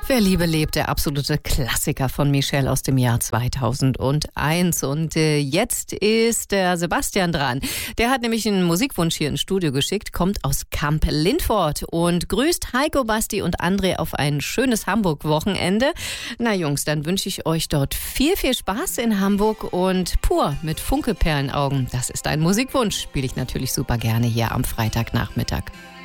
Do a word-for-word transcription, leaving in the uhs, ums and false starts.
Wer Liebe lebt, der absolute Klassiker von Michelle aus dem Jahr zweitausendeins. Und äh, jetzt ist der Sebastian dran. Der hat nämlich einen Musikwunsch hier ins Studio geschickt, kommt aus Kamp-Lindfort und grüßt Heiko, Basti und André auf ein schönes Hamburg-Wochenende. Na Jungs, dann wünsche ich euch dort viel, viel Spaß in Hamburg und Pur mit Funkelperlenaugen. Das ist ein Musikwunsch, spiele ich natürlich super gerne hier am Freitagnachmittag.